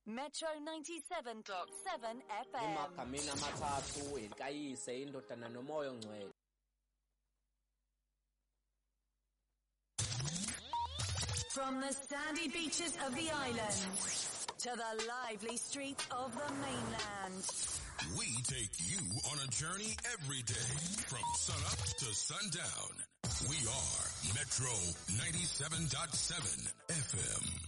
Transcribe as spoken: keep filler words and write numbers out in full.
Metro ninety-seven point seven F M. Emagameni amathathu inkayise indodana nomoya ongcwele. From the sandy beaches of the island to the lively streets of the mainland. We take you on a journey every day from sunup to sundown. We are Metro ninety-seven point seven F M.